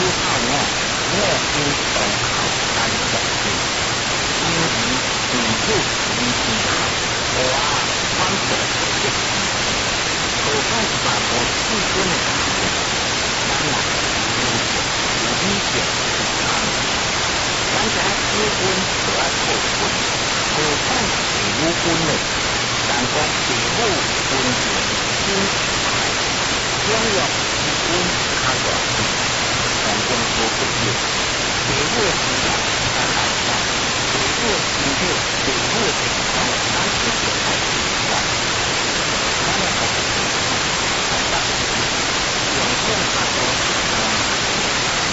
后呢，我经动口单独去，因为地主以前我反对这事，何况是把我自尊的事情，当然有理解是他们，咱家结婚就要结婚，何况是离婚呢？但讲父母婚前先爱，养育一婚较大。